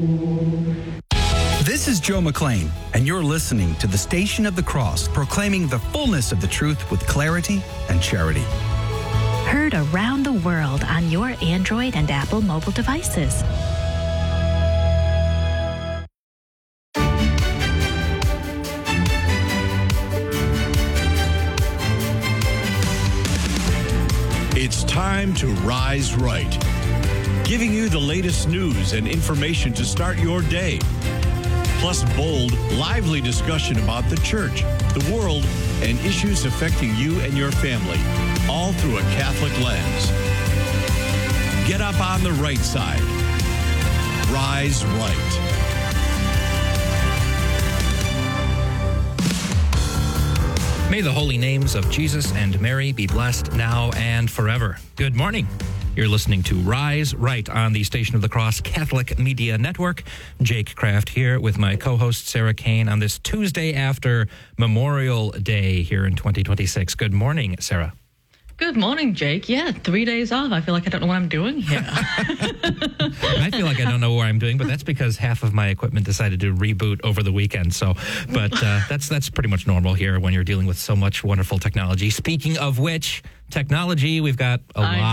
This is Joe McLean, and you're listening to the Station of the Cross, proclaiming the fullness of the truth with clarity and charity. Heard around the world on your Android and Apple mobile devices. It's time to Rise Right, giving you the latest news and information to start your day. Plus bold, lively discussion about the church, the world, and issues affecting you and your family, all through a Catholic lens. Get up on the right side. Rise Right. May the holy names of Jesus and Mary be blessed now and forever. Good morning. You're listening to Rise Right on the Station of the Cross Catholic Media Network. Jake Kraft here with my co-host Sarah Kane on this Tuesday after Memorial Day here in 2026. Good morning, Sarah. Good morning, Jake. Yeah, 3 days off. I feel like I don't know what I'm doing here. I feel like I don't know what I'm doing, but that's because half of my equipment decided to reboot over the weekend. But that's pretty much normal here when you're dealing with so much wonderful technology. Speaking of which, technology, we've got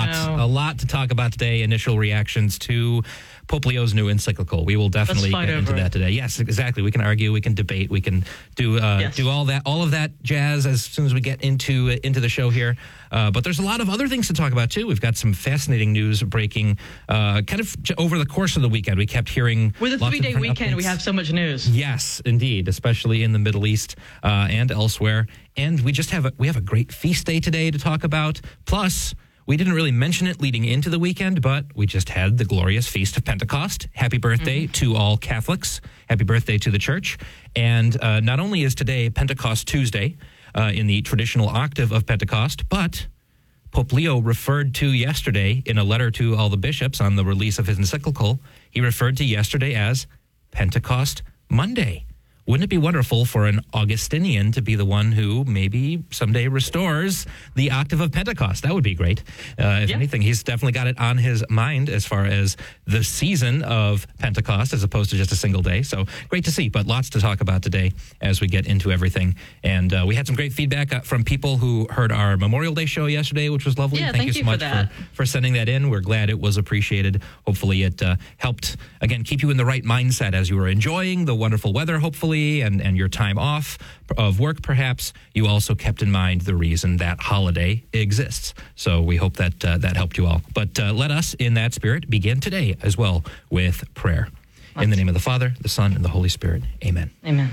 a lot to talk about today. Initial reactions to Pope Leo's new encyclical. We will definitely get into that today. Yes, exactly. We can argue, we can debate, we can do all of that jazz as soon as we get into the show here. But there's a lot of other things to talk about too. We've got some fascinating news breaking kind of over the course of the weekend. We kept hearing with a 3-day weekend, updates. We have so much news. Yes, indeed, especially in the Middle East and elsewhere. And we have a great feast day today to talk about. Plus, we didn't really mention it leading into the weekend, but we just had the glorious Feast of Pentecost. Happy birthday to all Catholics. Happy birthday to the Church. And not only is today Pentecost Tuesday in the traditional octave of Pentecost, but Pope Leo referred to yesterday in a letter to all the bishops on the release of his encyclical, he referred to yesterday as Pentecost Monday. Wouldn't it be wonderful for an Augustinian to be the one who maybe someday restores the octave of Pentecost? That would be great. If anything, he's definitely got it on his mind as far as the season of Pentecost as opposed to just a single day. So great to see, but lots to talk about today as we get into everything. And we had some great feedback from people who heard our Memorial Day show yesterday, which was lovely. Yeah, thank you so much for sending that in. We're glad it was appreciated. Hopefully it helped, again, keep you in the right mindset as you were enjoying the wonderful weather, hopefully, and your time off of work, perhaps. You also kept in mind the reason that holiday exists. So we hope that that helped you all. But let us, in that spirit, begin today as well with prayer. In the name of the Father, the Son, and the Holy Spirit. Amen. Amen.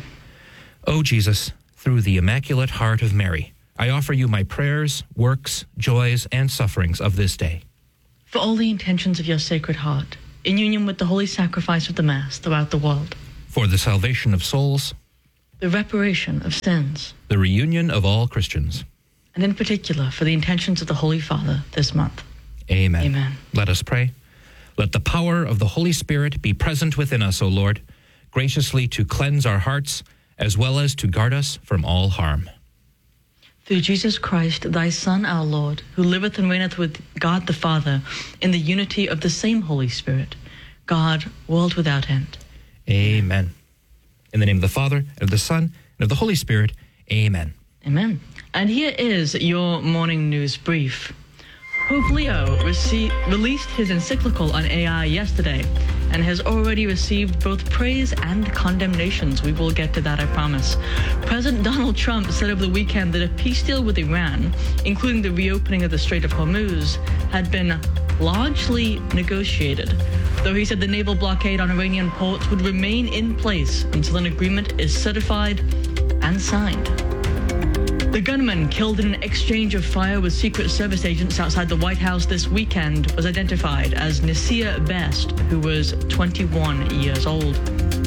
O Jesus, through the Immaculate Heart of Mary, I offer you my prayers, works, joys, and sufferings of this day. For all the intentions of your Sacred Heart, in union with the holy sacrifice of the Mass throughout the world. For the salvation of souls, the reparation of sins, the reunion of all Christians, and in particular for the intentions of the Holy Father this month. Amen. Amen. Let us pray. Let the power of the Holy Spirit be present within us, O Lord, graciously to cleanse our hearts as well as to guard us from all harm. Through Jesus Christ, thy Son, our Lord, who liveth and reigneth with God the Father in the unity of the same Holy Spirit, God, world without end. Amen. In the name of the Father, and of the Son, and of the Holy Spirit. Amen. Amen. And here is your morning news brief. Pope Leo released his encyclical on AI yesterday and has already received both praise and condemnations. We will get to that, I promise. President Donald Trump said over the weekend that a peace deal with Iran, including the reopening of the Strait of Hormuz, had been largely negotiated, though he said the naval blockade on Iranian ports would remain in place until an agreement is certified and signed. The gunman killed in an exchange of fire with Secret Service agents outside the White House this weekend was identified as Nasir Best, who was 21 years old.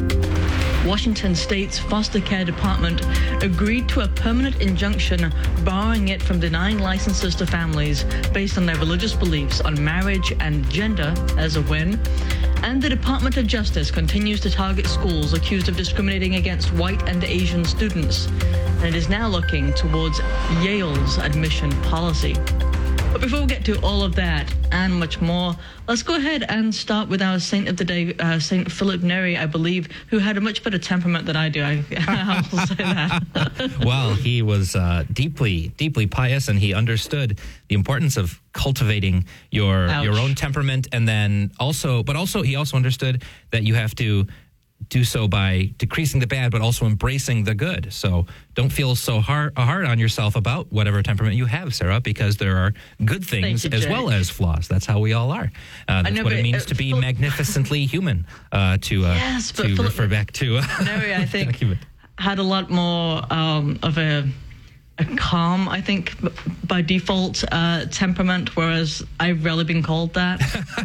Washington State's foster care department agreed to a permanent injunction barring it from denying licenses to families based on their religious beliefs on marriage and gender as a win. And the Department of Justice continues to target schools accused of discriminating against white and Asian students. And it is now looking towards Yale's admission policy. But before we get to all of that and much more, let's go ahead and start with our saint of the day, Saint Philip Neri, I believe, who had a much better temperament than I do. I will say that. Well, he was deeply, deeply pious, and he understood the importance of cultivating your own temperament, and then he also understood that you have to do so by decreasing the bad, but also embracing the good. So don't feel so hard on yourself about whatever temperament you have, Sarah, because there are good things as well as flaws. That's how we all are. That's what it means to be magnificently human, to refer back to. Neri, I think, document. Had a lot more of a calm, I think, by default temperament, whereas I've rarely been called that.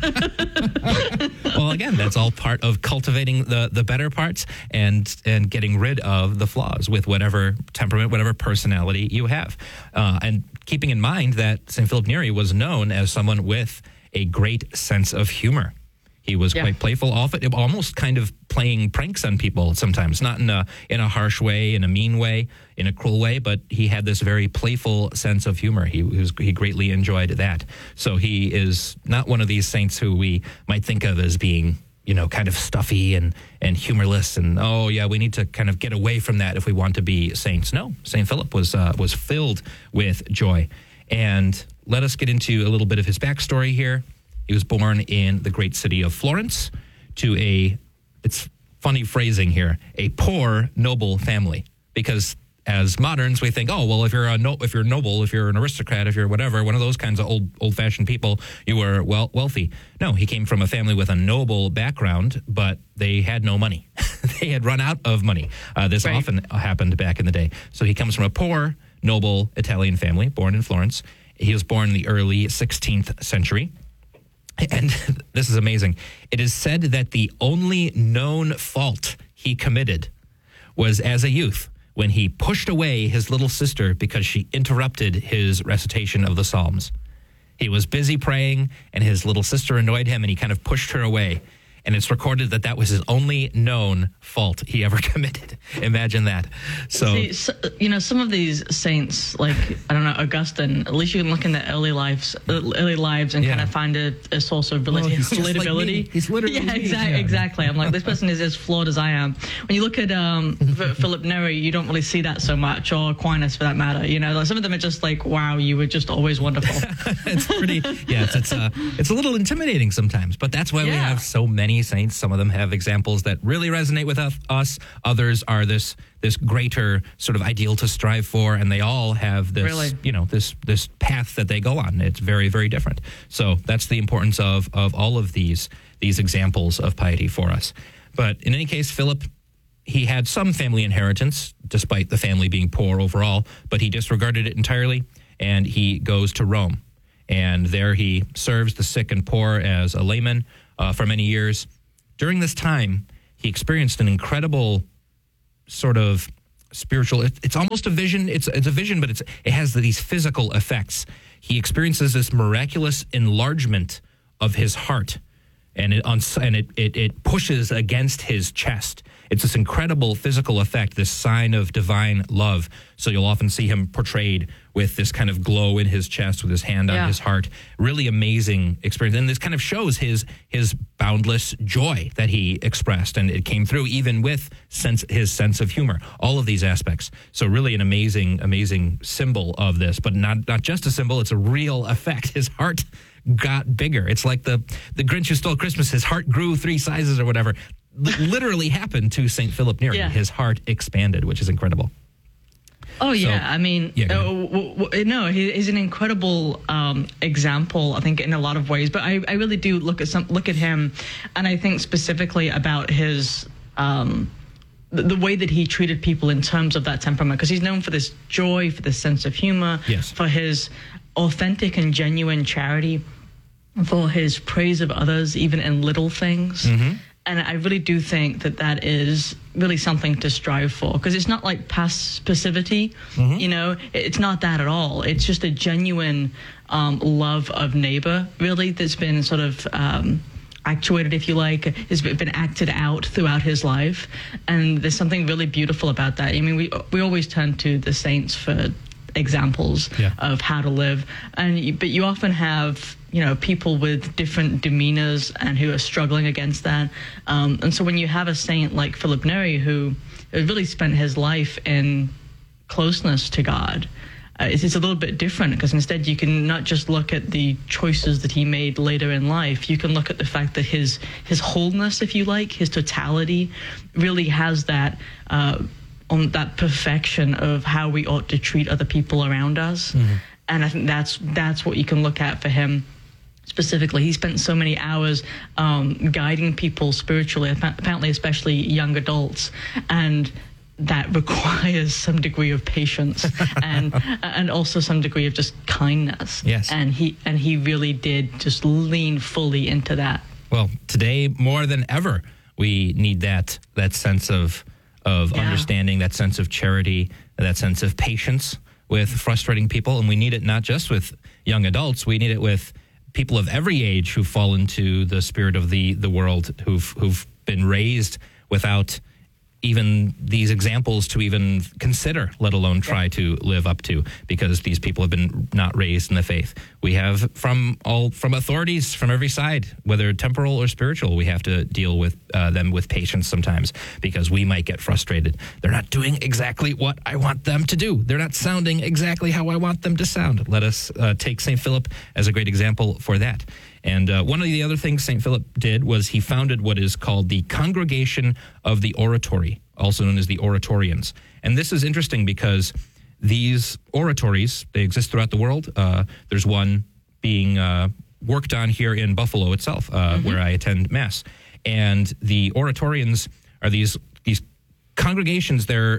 Well, again, that's all part of cultivating the better parts and getting rid of the flaws with whatever temperament, whatever personality you have. And keeping in mind that St. Philip Neri was known as someone with a great sense of humor. He was quite playful, often almost kind of playing pranks on people sometimes, not in a harsh way, in a mean way, in a cruel way, but he had this very playful sense of humor. He greatly enjoyed that. So he is not one of these saints who we might think of as being, kind of stuffy and humorless, and we need to kind of get away from that if we want to be saints. No, St. Philip was filled with joy. And let us get into a little bit of his backstory here. He was born in the great city of Florence to it's funny phrasing here, a poor noble family. Because as moderns, we think, if you're noble, if you're an aristocrat, if you're whatever, one of those kinds of old-fashioned people, you were wealthy. No, he came from a family with a noble background, but they had no money. They had run out of money. This often happened back in the day. So he comes from a poor, noble Italian family, born in Florence. He was born in the early 16th century. And this is amazing. It is said that the only known fault he committed was as a youth when he pushed away his little sister because she interrupted his recitation of the Psalms. He was busy praying, and his little sister annoyed him, and he kind of pushed her away. And it's recorded that was his only known fault he ever committed. Imagine that. So, some of these saints, like, I don't know, Augustine, at least you can look in their early lives and kind of find a source of relatability. Like he's literally exactly. I'm like, this person is as flawed as I am. When you look at Philip Neri, you don't really see that so much, or Aquinas for that matter. Like some of them are just like, wow, you were just always wonderful. It's pretty, it's a little intimidating sometimes, but that's why we have so many saints. Some of them have examples that really resonate with us. Others are this greater sort of ideal to strive for, and they all have this, this path that they go on. It's very, very different. So that's the importance of all of these examples of piety for us. But in any case, Philip, he had some family inheritance, despite the family being poor overall, but he disregarded it entirely, and he goes to Rome. And there he serves the sick and poor as a layman for many years. During this time, he experienced an incredible sort of spiritual, it's almost a vision. It's a vision, but it has these physical effects. He experiences this miraculous enlargement of his heart, and it pushes against his chest. It's this incredible physical effect, this sign of divine love. So you'll often see him portrayed with this kind of glow in his chest, with his hand on his heart. Really amazing experience. And this kind of shows his boundless joy that he expressed. And it came through even with his sense of humor, all of these aspects. So really an amazing symbol of this, but not just a symbol, it's a real effect. His heart got bigger. It's like the Grinch Who Stole Christmas. His heart grew 3 sizes or whatever. Literally happened to St. Philip Neri. Yeah. His heart expanded, which is incredible. Oh, yeah. So, I mean, he's an incredible example, I think, in a lot of ways. But I really do look at him, and I think specifically about his the way that he treated people in terms of that temperament, because he's known for this joy, for this sense of humor, for his authentic and genuine charity, for his praise of others, even in little things. Mm-hmm. And I really do think that is really something to strive for, because it's not like passivity, it's not that at all. It's just a genuine love of neighbor, really, that's been sort of actuated, if you like, has been acted out throughout his life. And there's something really beautiful about that. I mean, we always turn to the saints for examples of how to live. But you often have, people with different demeanors and who are struggling against that. And so when you have a saint like Philip Neri, who really spent his life in closeness to God, it's a little bit different, because instead you can not just look at the choices that he made later in life, you can look at the fact that his wholeness, if you like, his totality, really has that on that perfection of how we ought to treat other people around us. Mm-hmm. And I think that's what you can look at for him specifically. He spent so many hours guiding people spiritually, apparently especially young adults, and that requires some degree of patience and also some degree of just kindness. Yes. And he really did just lean fully into that. Well, today more than ever, we need that sense of understanding, that sense of charity, that sense of patience with frustrating people. And we need it not just with young adults, we need it with people of every age who fall into the spirit of the world, who've been raised without even these examples to even consider, let alone try to live up to, because these people have been not raised in the faith. We have from authorities from every side, whether temporal or spiritual, we have to deal with them with patience sometimes, because we might get frustrated. They're not doing exactly what I want them to do. They're not sounding exactly how I want them to sound. Let us take St. Philip as a great example for that. And one of the other things St. Philip did was he founded what is called the Congregation of the Oratory, also known as the Oratorians. And this is interesting because these oratories, they exist throughout the world. There's one being worked on here in Buffalo itself, where I attend Mass. And the Oratorians are these congregations. They're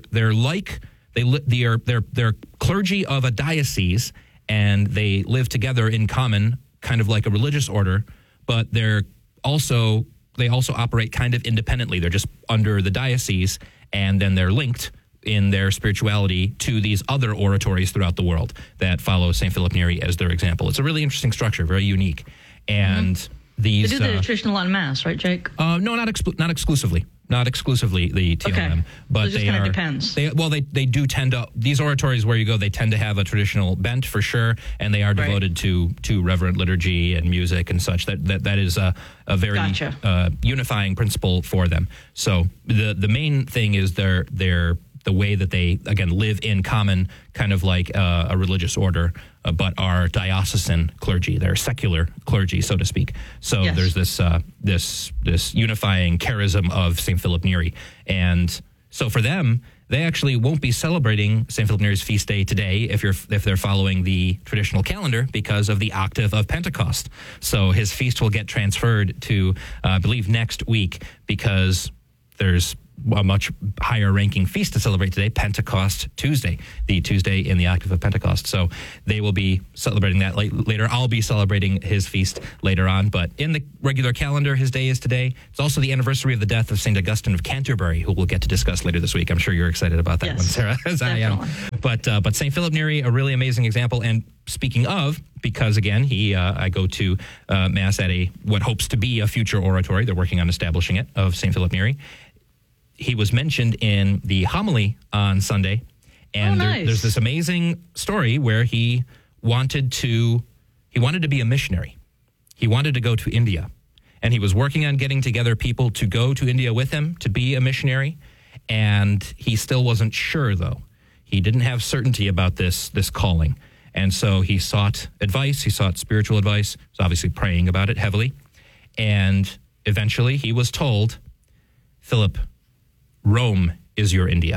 clergy of a diocese, and they live together in common, kind of like a religious order, but they also operate kind of independently. They're just under the diocese, and then they're linked in their spirituality to these other oratories throughout the world that follow St. Philip Neri as their example. It's a really interesting structure, very unique. And these... They do the traditional Latin Mass, right, Jake? No, not exclusively. Not exclusively the TLM, okay. but so it just kind of depends. They do tend to, these oratories where you go, they tend to have a traditional bent for sure, and they are devoted to reverent liturgy and music and such. That is a very unifying principle for them. So the main thing is the way that they, again, live in common, kind of like a religious order, but are diocesan clergy. They're secular clergy, so to speak. So there's this unifying charism of St. Philip Neri. And so for them, they actually won't be celebrating St. Philip Neri's feast day today if they're following the traditional calendar, because of the octave of Pentecost. So his feast will get transferred to, I believe, next week, because there's a much higher ranking feast to celebrate today, Pentecost Tuesday, the Tuesday in the octave of Pentecost. So they will be celebrating that later. I'll be celebrating his feast later on, but in the regular calendar, his day is today. It's also the anniversary of the death of St. Augustine of Canterbury, who we'll get to discuss later this week. I'm sure you're excited about that one, Sarah, as I am. But St. Philip Neri, a really amazing example. And speaking of, because again, I go to Mass at what hopes to be a future oratory. They're working on establishing it, of St. Philip Neri. He was mentioned in the homily on Sunday, and there's this amazing story where he wanted to be a missionary. He wanted to go to India, and he was working on getting together people to go to India with him to be a missionary, and he still wasn't sure, though. He didn't have certainty about this calling, and so he sought advice. He sought spiritual advice. He was obviously praying about it heavily, and eventually he was told, Philip, Rome is your India.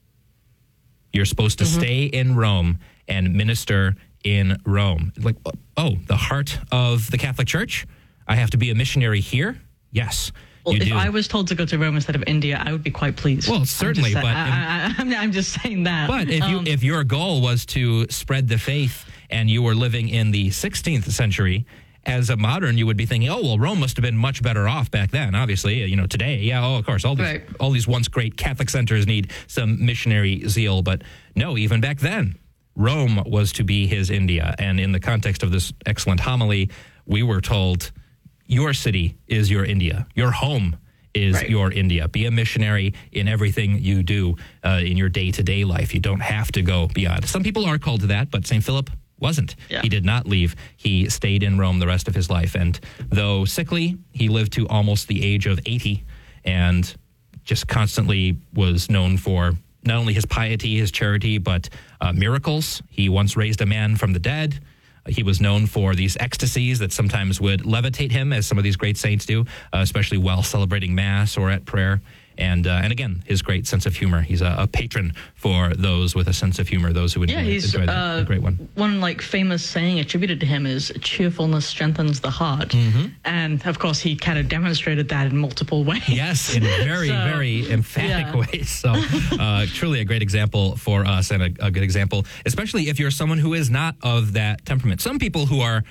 You're supposed to stay in Rome and minister in Rome. Like, oh, the heart of the Catholic Church? I have to be a missionary here? Yes. Well, if I was told to go to Rome instead of India, I would be quite pleased. Well, certainly, I'm just saying that. But if your goal was to spread the faith and you were living in the 16th century, as a modern, you would be thinking, oh, well, Rome must have been much better off back then. Obviously, today, of course, all these once great Catholic centers need some missionary zeal. But no, even back then, Rome was to be his India. And in the context of this excellent homily, we were told, your city is your India. Your home is Right. your India. Be a missionary in everything you do in your day-to-day life. You don't have to go beyond. Some people are called to that, but St. Philip wasn't. Yeah. He did not leave. He stayed in Rome the rest of his life. And though sickly, he lived to almost the age of 80 and just constantly was known for not only his piety, his charity, but miracles. He once raised a man from the dead. He was known for these ecstasies that sometimes would levitate him, as some of these great saints do, especially while celebrating Mass or at prayer. And again, his great sense of humor. He's a patron for those with a sense of humor, those who enjoy, enjoy the great one. One famous saying attributed to him is cheerfulness strengthens the heart. Mm-hmm. And of course, he kind of demonstrated that in multiple ways. Yes, in very, very emphatic ways. So truly a great example for us, and a good example, especially if you're someone who is not of that temperament. Some people who are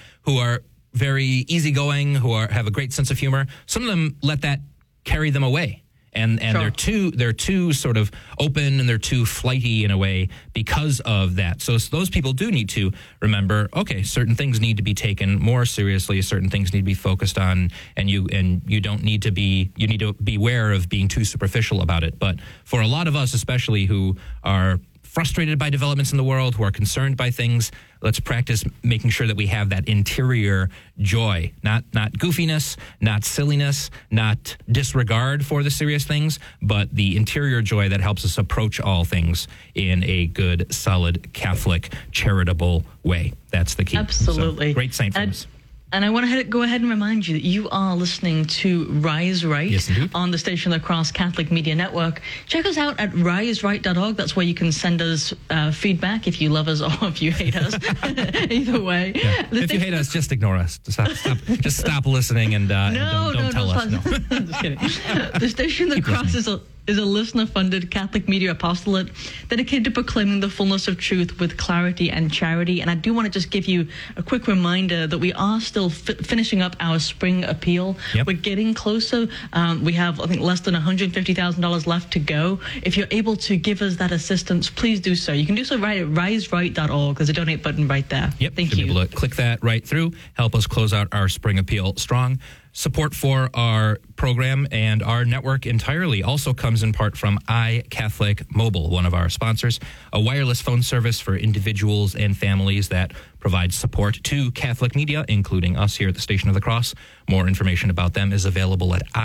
very easygoing, have a great sense of humor, some of them let that carry them away. And Sure. they're too sort of open, and they're too flighty in a way because of that. So those people do need to remember, okay, certain things need to be taken more seriously, certain things need to be focused on, and you don't need to be, you need to beware of being too superficial about it. But for a lot of us, especially who are frustrated by developments in the world, who are concerned by things, let's practice making sure that we have that interior joy, not goofiness, not silliness, not disregard for the serious things, but the interior joy that helps us approach all things in a good, solid, Catholic, charitable way. That's the key. Absolutely. So, great saint for us. And I want to go ahead and remind you that you are listening to Rise Right Yes, indeed. on the Station of the Cross Catholic Media Network. Check us out at riseright.org. That's where you can send us feedback if you love us or if you hate us. Either way. Yeah. If you hate us, just ignore us. Just stop listening and don't tell us. No. I'm just kidding. The Station of the Cross is a listener-funded Catholic media apostolate dedicated to proclaiming the fullness of truth with clarity and charity. And I do want to just give you a quick reminder that we are still finishing up our spring appeal. Yep. We're getting closer. We have, I think, less than $150,000 left to go. If you're able to give us that assistance, please do so. You can do so right at riseright.org. There's a donate button right there. Yep. Thank Should you. be able to click that right through. Help us close out our spring appeal strong. Support for our program and our network entirely also comes in part from iCatholic Mobile, one of our sponsors, a wireless phone service for individuals and families that provides support to Catholic media, including us here at the Station of the Cross. More information about them is available at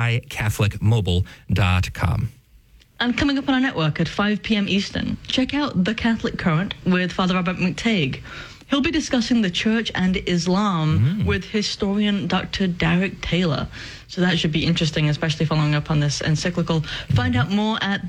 iCatholicMobile.com. And coming up on our network at 5 p.m. Eastern, check out The Catholic Current with Father Robert McTague. He'll be discussing the Church and Islam with historian Dr. Derek Taylor. So that should be interesting, especially following up on this encyclical. Find out more at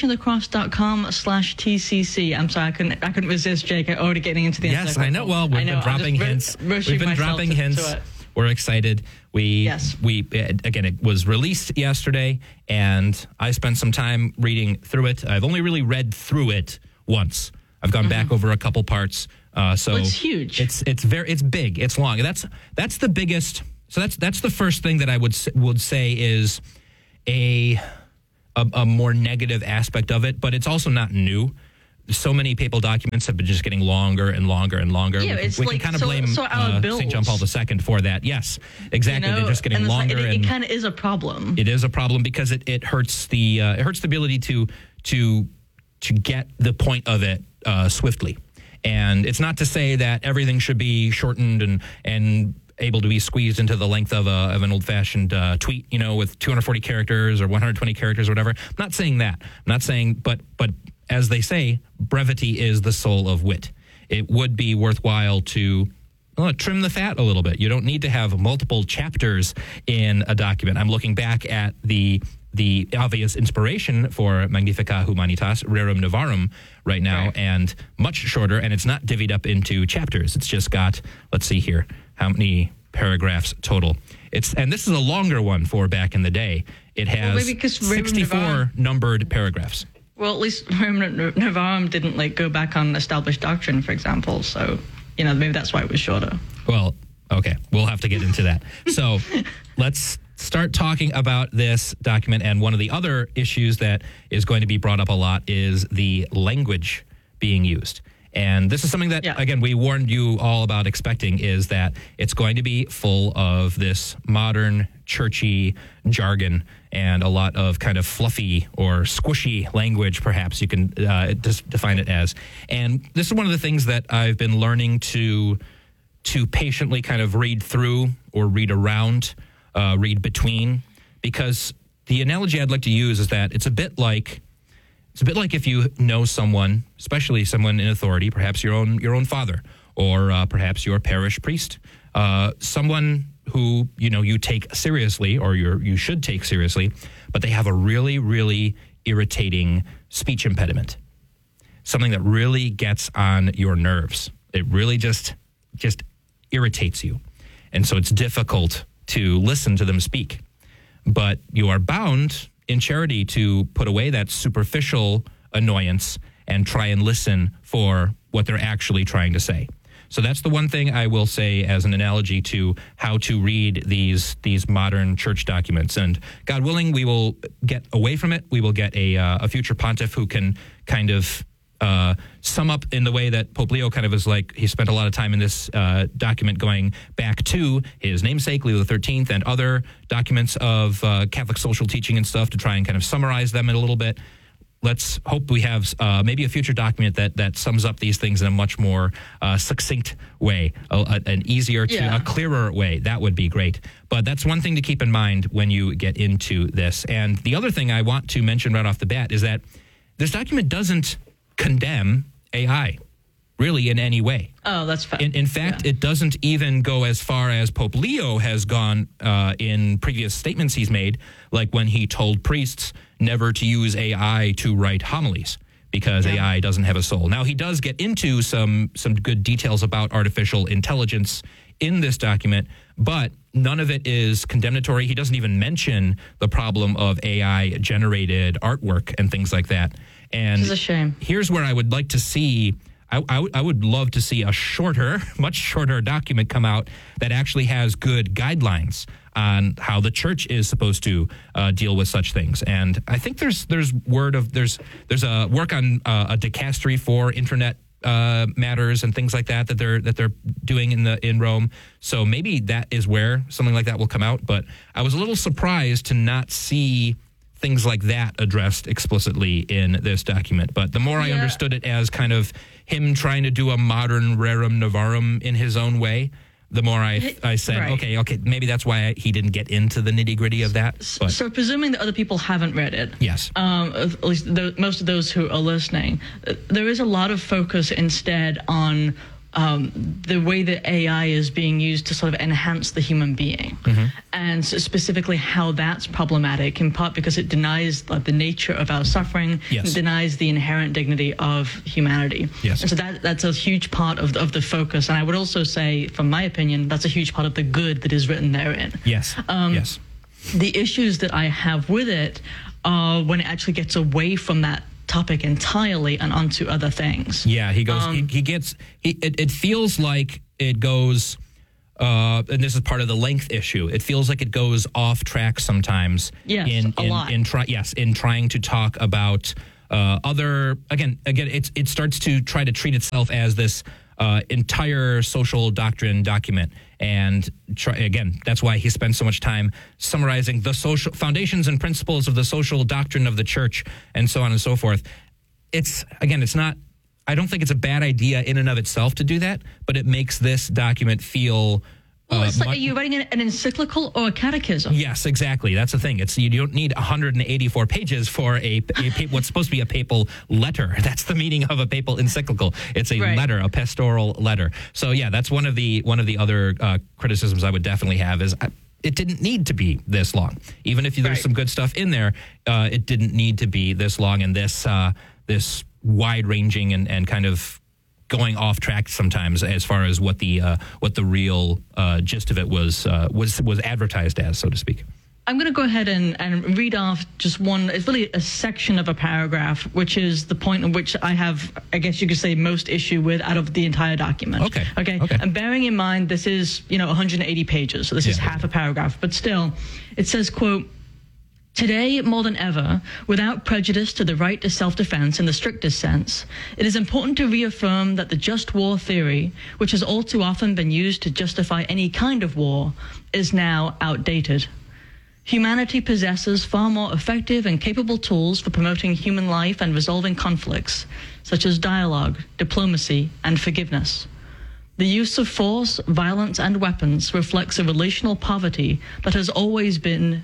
thestationofthecross.com/TCC. I'm sorry, I couldn't resist, Jake. I'm already getting into the Yes, encyclical. I know. Well, we've been dropping hints. We've been dropping hints. We're excited. We again, it was released yesterday, and I spent some time reading through it. I've only really read through it once. I've gone back over a couple parts. So it's huge. It's big. It's long. That's the biggest. So that's the first thing that I would say is a more negative aspect of it. But it's also not new. So many papal documents have been just getting longer and longer and longer. Yeah, we can kind of blame St. John Paul II for that. Yes, exactly. They're just getting longer, and it kind of is a problem. It is a problem because it hurts the ability to get the point of it swiftly. And it's not to say that everything should be shortened and able to be squeezed into the length of an old-fashioned tweet, with 240 characters or 120 characters or whatever. I'm not saying that. I'm not saying, but as they say, brevity is the soul of wit. It would be worthwhile to trim the fat a little bit. You don't need to have multiple chapters in a document. I'm looking back at the obvious inspiration for Magnificat Humanitas, Rerum Novarum, right now, and much shorter, and it's not divvied up into chapters. It's just got, let's see here, how many paragraphs total. And this is a longer one for back in the day. It has 64 numbered paragraphs. Well, at least Rerum Novarum didn't go back on established doctrine, for example. So, maybe that's why it was shorter. Well, okay, we'll have to get into that. So let's start talking about this document. And one of the other issues that is going to be brought up a lot is the language being used. And this is something that, again, we warned you all about expecting, is that it's going to be full of this modern, churchy jargon and a lot of kind of fluffy or squishy language, perhaps you can define it as. And this is one of the things that I've been learning to patiently kind of read through or read around, read between, because the analogy I'd like to use is that it's a bit like if you know someone, especially someone in authority, perhaps your own father, or perhaps your parish priest, someone who you take seriously, or you should take seriously, but they have a really, really irritating speech impediment, something that really gets on your nerves. It really just irritates you, and so it's difficult to listen to them speak. But you are bound in charity to put away that superficial annoyance and try and listen for what they're actually trying to say. So that's the one thing I will say as an analogy to how to read these modern church documents. And God willing, we will get away from it. We will get a future pontiff who can kind of sum up in the way that Pope Leo kind of is like, he spent a lot of time in this document going back to his namesake, Leo XIII, and other documents of Catholic social teaching and stuff to try and kind of summarize them in a little bit. Let's hope we have maybe a future document that sums up these things in a much more succinct way, an easier, a clearer way. That would be great. But that's one thing to keep in mind when you get into this. And the other thing I want to mention right off the bat is that this document doesn't condemn AI really in any way. Oh, that's fine. In fact, it doesn't even go as far as Pope Leo has gone in previous statements he's made, like when he told priests never to use AI to write homilies because AI doesn't have a soul. Now, he does get into some good details about artificial intelligence in this document, but none of it is condemnatory. He doesn't even mention the problem of AI-generated artwork and things like that. And this is a shame. Here's where I would like to see, I would love to see a much shorter document come out that actually has good guidelines on how the church is supposed to deal with such things. And I think there's a work on a dicastery for internet matters and things like that they're doing in Rome. So maybe that is where something like that will come out. But I was a little surprised to not see things like that addressed explicitly in this document. But the more I understood it as kind of him trying to do a modern Rerum Novarum in his own way, the more I said, right. okay, maybe that's why he didn't get into the nitty-gritty of that. But. So presuming that other people haven't read it, yes, at least most of those who are listening, there is a lot of focus instead on the way that AI is being used to sort of enhance the human being, and so specifically how that's problematic, in part because it denies the nature of our suffering, denies the inherent dignity of humanity. Yes. And so that's a huge part of the focus. And I would also say, from my opinion, that's a huge part of the good that is written therein. Yes. Yes. The issues that I have with it are when it actually gets away from that topic entirely and onto other things. Yeah, he goes. It feels like it goes, and this is part of the length issue. It feels like it goes off track sometimes. Yes, a lot. In trying to talk about other. Again, it starts to try to treat itself as this entire social doctrine document. And again, that's why he spends so much time summarizing the social foundations and principles of the social doctrine of the church, and so on and so forth. It's not. I don't think it's a bad idea in and of itself to do that, but it makes this document feel. It's like, are you writing an encyclical or a catechism? Yes, exactly. That's the thing. You don't need 184 pages for what's supposed to be a papal letter. That's the meaning of a papal encyclical. It's a letter, a pastoral letter. So yeah, that's one of the other criticisms I would definitely have is it didn't need to be this long. Even if there's some good stuff in there, it didn't need to be this long and this wide ranging and kind of going off track sometimes as far as what the real gist of it was advertised as, so to speak. I'm going to go ahead and read off just one. It's really a section of a paragraph, which is the point in which I have, I guess you could say, most issue with out of the entire document. Okay. And bearing in mind, this is 180 pages, so this is half a paragraph, but still, it says, quote, "Today, more than ever, without prejudice to the right to self-defense in the strictest sense, it is important to reaffirm that the just war theory, which has all too often been used to justify any kind of war, is now outdated. Humanity possesses far more effective and capable tools for promoting human life and resolving conflicts, such as dialogue, diplomacy, and forgiveness. The use of force, violence, and weapons reflects a relational poverty that has always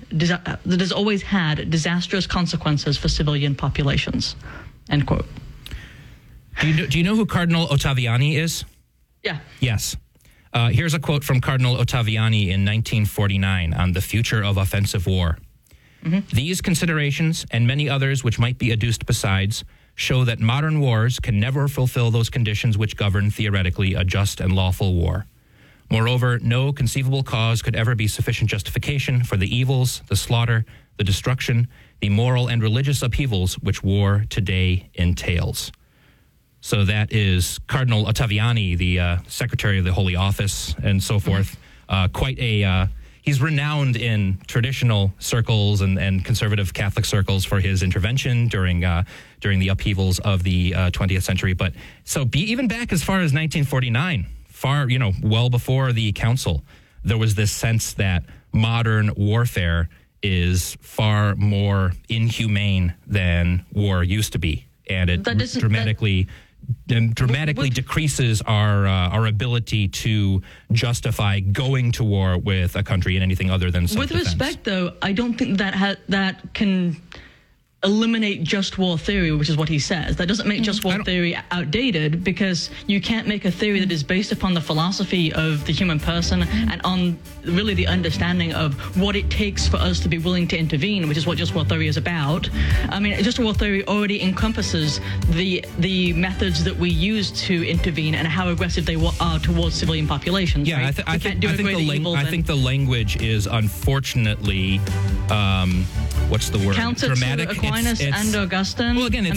had disastrous consequences for civilian populations. End quote. Do you know who Cardinal Ottaviani is? Yeah. Yes. Here's a quote from Cardinal Ottaviani in 1949 on the future of offensive war. Mm-hmm. These considerations, and many others which might be adduced besides, show that modern wars can never fulfill those conditions which govern, theoretically, a just and lawful war. Moreover, no conceivable cause could ever be sufficient justification for the evils, the slaughter, the destruction, the moral and religious upheavals which war today entails. So that is Cardinal Ottaviani, the Secretary of the Holy Office, and so forth. He's renowned in traditional circles and conservative Catholic circles for his intervention during the upheavals of the 20th century. But even back as far as 1949, well before the council, there was this sense that modern warfare is far more inhumane than war used to be, and it dramatically decreases our ability to justify going to war with a country in anything other than self-defense. With respect, though, I don't think that can eliminate just war theory, which is what he says. That doesn't make just war theory outdated, because you can't make a theory that is based upon the philosophy of the human person and on really the understanding of what it takes for us to be willing to intervene, which is what just war theory is about. I mean, just war theory already encompasses the methods that we use to intervene and how aggressive they are towards civilian populations. Yeah, right? I think the language is unfortunately, what's the word? Counter dramatic. To Aquinas and Augustine. Well, again,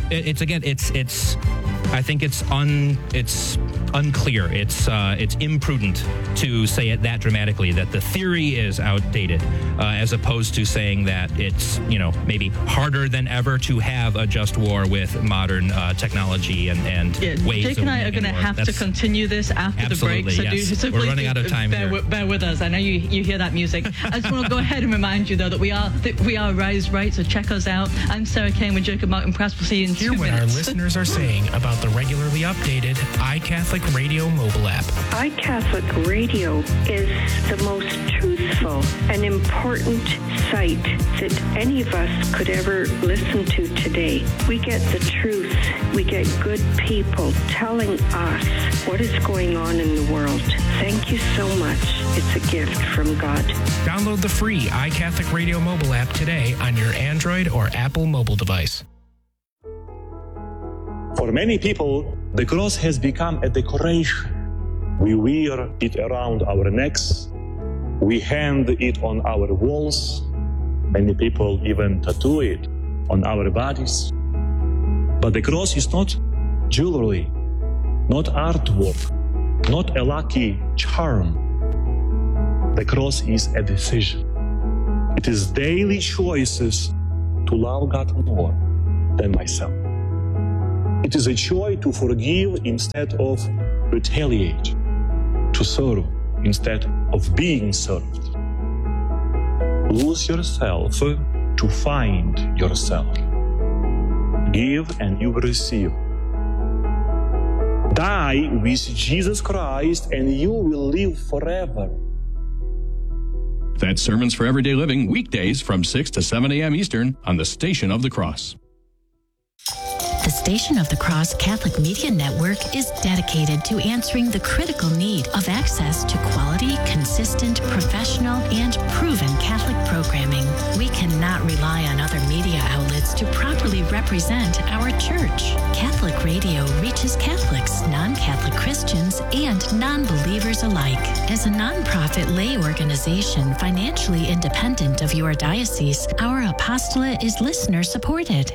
I think it's unclear. It's imprudent to say it that dramatically, that the theory is outdated, as opposed to saying that it's maybe harder than ever to have a just war with modern technology and ways. Jake and I are going to have to continue this after the break. So we're running out of time here. Bear with us. I know you hear that music. I just want to go ahead and remind you, though, that we are Rise Right. So check us out. I'm Sarah Kane with Jacob Martin. Perhaps we'll see you in 2 minutes. Hear what our listeners are saying about the regularly updated iCatholic Radio mobile app. iCatholic Radio is the most truthful and important site that any of us could ever listen to today. We get the truth. We get good people telling us what is going on in the world. Thank you so much. It's a gift from God. Download the free iCatholic Radio mobile app today on your Android or Apple mobile device. For many people, the cross has become a decoration. We wear it around our necks. We hang it on our walls. Many people even tattoo it on our bodies. But the cross is not jewelry, not artwork, not a lucky charm. The cross is a decision. It is daily choices to love God more than myself. It is a choice to forgive instead of retaliate, to serve instead of being served. Lose yourself to find yourself. Give and you will receive. Die with Jesus Christ and you will live forever. That's Sermons for Everyday Living, weekdays from 6 to 7 a.m. Eastern on the Station of the Cross. The Station of the Cross Catholic Media Network is dedicated to answering the critical need of access to quality, consistent, professional, and proven Catholic programming. We cannot rely on other media outlets to properly represent our church. Catholic Radio reaches Catholics, non-Catholic Christians, and non-believers alike. As a nonprofit lay organization financially independent of your diocese, our apostolate is listener-supported.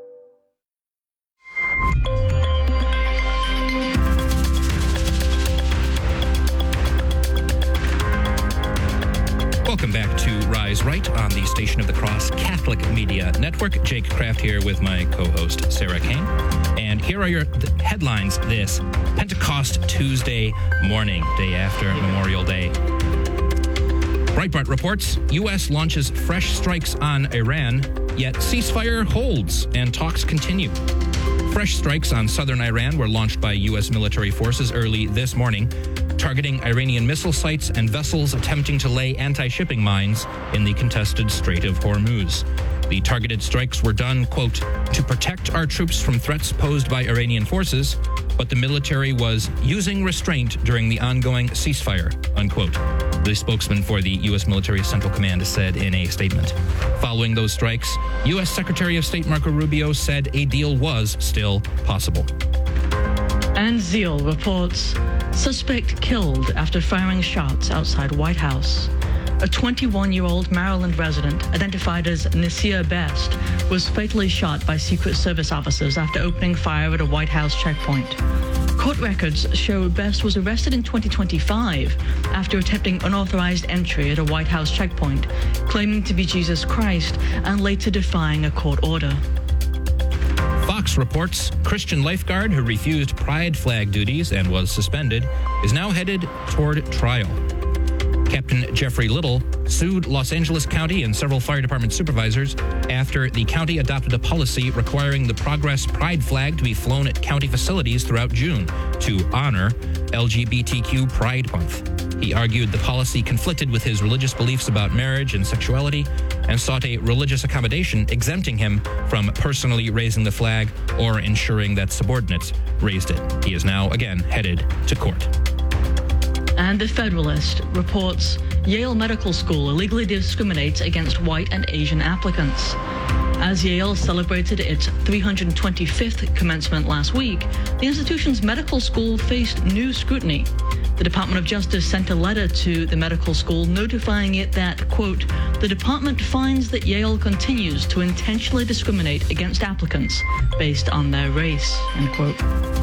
Welcome back to Rise Right on the Station of the Cross Catholic Media Network. Jake Kraft here with my co-host Sarah Kane. And here are your headlines this Pentecost Tuesday morning, day after Memorial Day. Breitbart reports, U.S. launches fresh strikes on Iran, yet ceasefire holds and talks continue. Fresh strikes on southern Iran were launched by U.S. military forces early this morning, targeting Iranian missile sites and vessels attempting to lay anti-shipping mines in the contested Strait of Hormuz. The targeted strikes were done, quote, to protect our troops from threats posed by Iranian forces, but the military was using restraint during the ongoing ceasefire, unquote. The spokesman for the U.S. Military Central Command said in a statement. Following those strikes, U.S. Secretary of State Marco Rubio said a deal was still possible. And Zeal reports, suspect killed after firing shots outside White House. A 21-year-old Maryland resident, identified as Nasir Best, was fatally shot by Secret Service officers after opening fire at a White House checkpoint. Court records show Best was arrested in 2025 after attempting unauthorized entry at a White House checkpoint, claiming to be Jesus Christ and later defying a court order. Fox reports Christian lifeguard who refused pride flag duties and was suspended is now headed toward trial. Captain Jeffrey Little sued Los Angeles County and several fire department supervisors after the county adopted a policy requiring the Progress Pride flag to be flown at county facilities throughout June to honor LGBTQ Pride Month. He argued the policy conflicted with his religious beliefs about marriage and sexuality and sought a religious accommodation exempting him from personally raising the flag or ensuring that subordinates raised it. He is now again headed to court. And The Federalist reports Yale Medical School illegally discriminates against white and Asian applicants. As Yale celebrated its 325th commencement last week, the institution's medical school faced new scrutiny. The Department of Justice sent a letter to the medical school notifying it that, quote, the department finds that Yale continues to intentionally discriminate against applicants based on their race, end quote.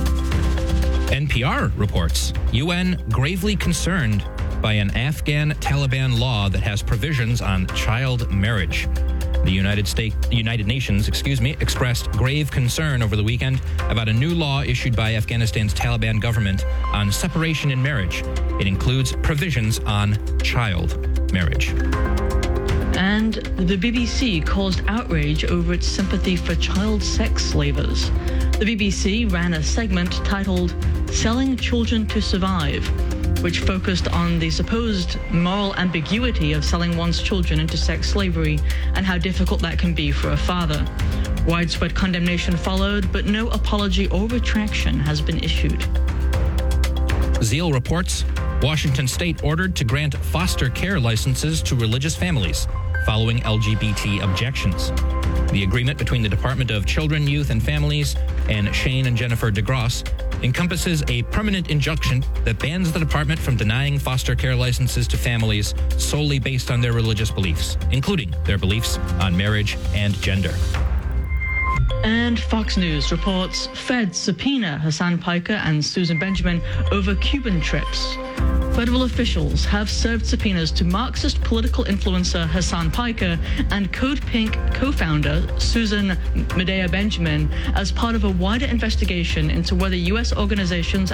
NPR reports UN gravely concerned by an Afghan Taliban law that has provisions on child marriage. The United Nations expressed grave concern over the weekend about a new law issued by Afghanistan's Taliban government on separation in marriage. It includes provisions on child marriage. And the BBC caused outrage over its sympathy for child sex slavers. The BBC ran a segment titled Selling Children to Survive, which focused on the supposed moral ambiguity of selling one's children into sex slavery and how difficult that can be for a father. Widespread condemnation followed, but no apology or retraction has been issued. Zeal reports Washington State ordered to grant foster care licenses to religious families following LGBT objections. The agreement between the Department of Children, Youth, and Families and Shane and Jennifer DeGrosse encompasses a permanent injunction that bans the department from denying foster care licenses to families solely based on their religious beliefs, including their beliefs on marriage and gender. And Fox News reports feds subpoena Hassan Piker and Susan Benjamin over Cuban trips. Federal officials have served subpoenas to Marxist political influencer Hassan Piker and Code Pink co-founder Susan Medea Benjamin as part of a wider investigation into whether U.S. organizations